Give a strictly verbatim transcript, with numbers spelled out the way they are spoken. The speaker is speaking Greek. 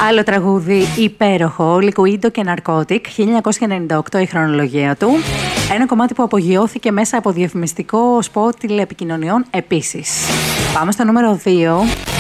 Άλλο τραγούδι υπέροχο, Liquido και Narcotic, χίλια εννιακόσια ενενήντα οκτώ η χρονολογία του. Ένα κομμάτι που απογειώθηκε μέσα από διαφημιστικό σποτ τηλεεπικοινωνιών επίσης. Πάμε στο νούμερο δύο.